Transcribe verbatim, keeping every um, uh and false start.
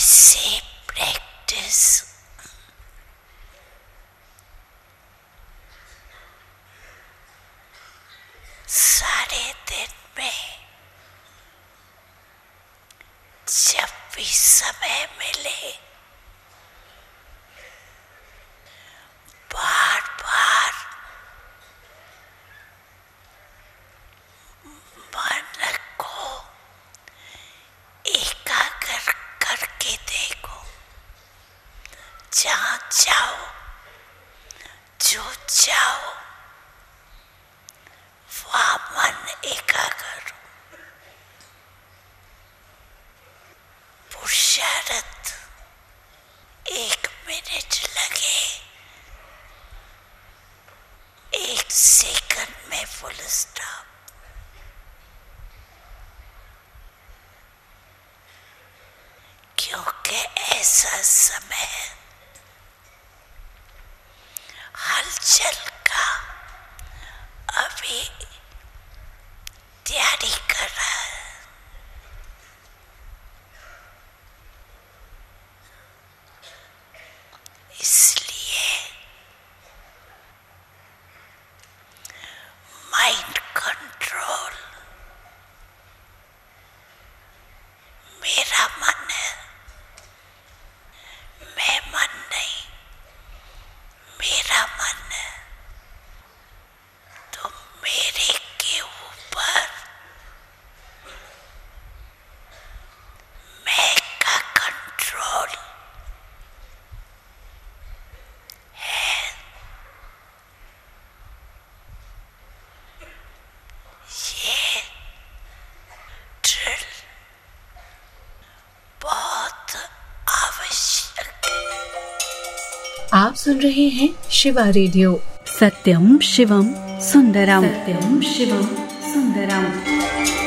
ऐसे प्रैक्टिस सारे दिन में जब भी समय मिले बार बार मन को एकाग्र करके देखो। जहाँ जाओ, जो जाओ, वहाँ मन एकाग्र हो। पुरुषार्थ एक मिनट लगे, एक सेकंड में फुल स्टॉप। क्योंकि ऐसा समय हलचल का अभी तैयारी कर रहा है। इसलिए माइंड कंट्रोल मेरा मन है, मैं मन नहीं, मेरा मन है। तो मेरे के ऊपर मैं का कंट्रोल है। ये ड्रिल बहुत आवश्यक है। आप सुन रहे हैं शिवा रेडियो। सत्यम शिवम सुंदरम। सत्यम शिवम सुंदरम।